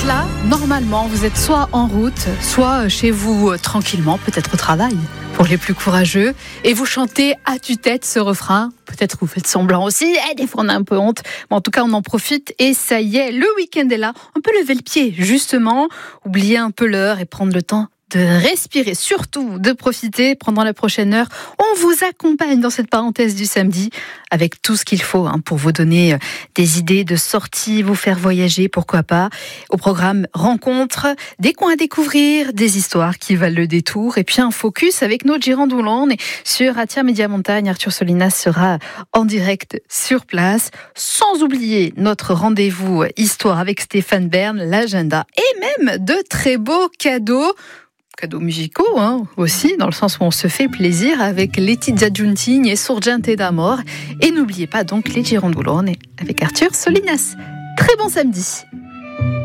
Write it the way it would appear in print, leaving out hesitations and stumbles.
là, normalement, vous êtes soit en route, soit chez vous tranquillement, peut-être au travail, pour les plus courageux, et vous chantez à tue-tête ce refrain. Peut-être vous faites semblant aussi, des fois on a un peu honte, mais en tout cas on en profite et ça y est, le week-end est là. On peut lever le pied, justement, oublier un peu l'heure et prendre le temps de respirer, surtout de profiter pendant la prochaine heure. On vous accompagne dans cette parenthèse du samedi avec tout ce qu'il faut pour vous donner des idées de sortie, vous faire voyager, pourquoi pas. Au programme rencontres, des coins à découvrir, des histoires qui valent le détour et puis un focus avec nos Girandoulan sur Atia Média Montagne. Arthur Solinas sera en direct sur place, sans oublier notre rendez-vous histoire avec Stéphane Bern, l'agenda et même de très beaux cadeaux musicaux aussi, dans le sens où on se fait plaisir avec Letizia Giuntign et Sorgente d'Amor. Et n'oubliez pas donc les Girandoulan avec Arthur Solinas. Très bon samedi.